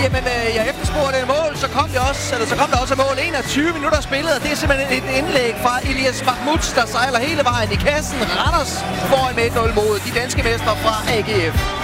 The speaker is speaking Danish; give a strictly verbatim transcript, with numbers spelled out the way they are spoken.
Jamen, øh, jeg efterspurgte et mål, så kom, jeg også, eller, så kom der også et mål. enogtyve minutter spillet, og det er simpelthen et indlæg fra Elias Mahmoud, der sejler hele vejen i kassen. Randers foran med et nul mod de danske mestre fra A G F.